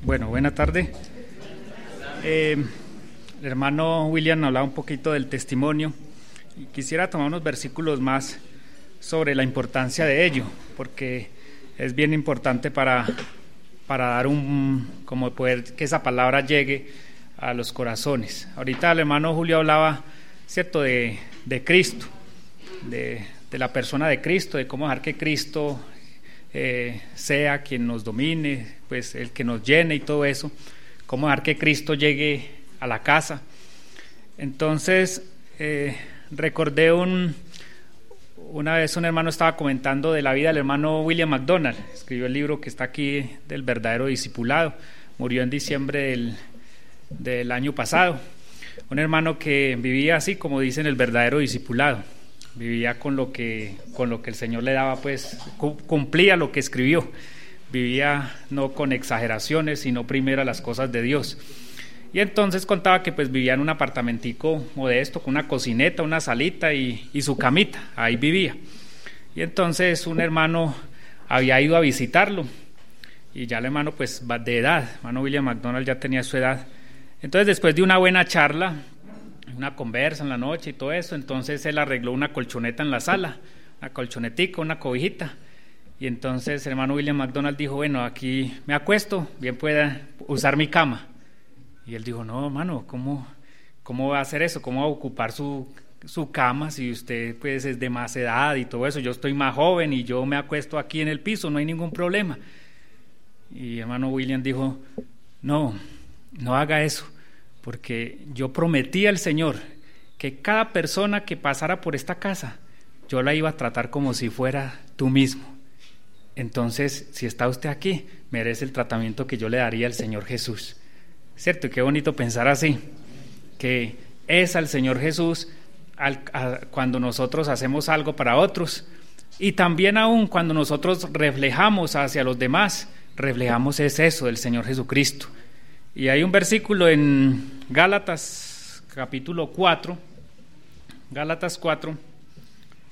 Bueno, buena tarde. El hermano William hablaba un poquito del testimonio y quisiera tomar unos versículos más sobre la importancia de ello, porque es bien importante para dar como poder que esa palabra llegue a los corazones. Ahorita el hermano Julio hablaba, ¿cierto?, de Cristo, de la persona de Cristo, de cómo dejar que Cristo sea quien nos domine, pues el que nos llene y todo eso, cómo dejar que Cristo llegue a la casa. Entonces recordé una vez un hermano estaba comentando de la vida del hermano William MacDonald. Escribió el libro que está aquí, del verdadero discipulado. Murió en diciembre del año pasado. Un hermano que vivía así, como dicen, el verdadero discipulado. Vivía con lo que el Señor le daba, pues cumplía lo que escribió. Vivía no con exageraciones, sino primero las cosas de Dios. Y entonces contaba que pues vivía en un apartamentico modesto, con una cocineta, una salita y su camita, ahí vivía. Y entonces un hermano había ido a visitarlo, y ya el hermano pues de edad, hermano William MacDonald ya tenía su edad. Entonces después de una buena charla, una conversa en la noche y todo eso, entonces él arregló una colchoneta en la sala, una colchonetica, una cobijita. Y entonces el hermano William MacDonald dijo, bueno, aquí me acuesto, bien pueda usar mi cama. Y él dijo, no, hermano, ¿cómo va a hacer eso? ¿Cómo va a ocupar su cama si usted pues es de más edad y todo eso? Yo estoy más joven y yo me acuesto aquí en el piso, no hay ningún problema. Y hermano William dijo, no haga eso, porque yo prometí al Señor que cada persona que pasara por esta casa, yo la iba a tratar como si fuera tú mismo. Entonces, si está usted aquí, merece el tratamiento que yo le daría al Señor Jesús. ¿Cierto? Y qué bonito pensar así, que es al Señor Jesús cuando nosotros hacemos algo para otros, y también aún cuando nosotros reflejamos hacia los demás, reflejamos es eso del Señor Jesucristo. Y hay un versículo en Gálatas capítulo 4, Gálatas 4,